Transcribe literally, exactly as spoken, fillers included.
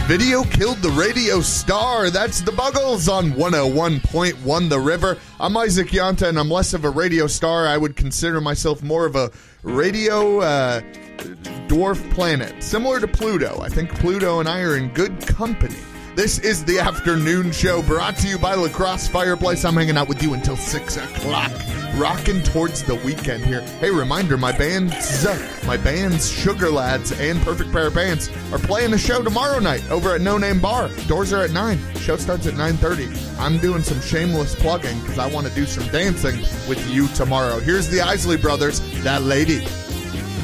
Video killed the radio star. That's the Buggles on one oh one point one The River. I'm Isaac Yanta, and I'm less of a radio star. I would consider myself more of a radio uh, dwarf planet, similar to Pluto. I think Pluto and I are in good company. This is the afternoon show brought to you by La Crosse Fireplace. I'm hanging out with you until six o'clock, rocking towards the weekend here. Hey, reminder, my bands, my bands, Sugar Lads and Perfect Pair of Pants, are playing a show tomorrow night over at No Name Bar. Doors are at nine. Show starts at nine thirty. I'm doing some shameless plugging because I want to do some dancing with you tomorrow. Here's the Isley Brothers, That Lady.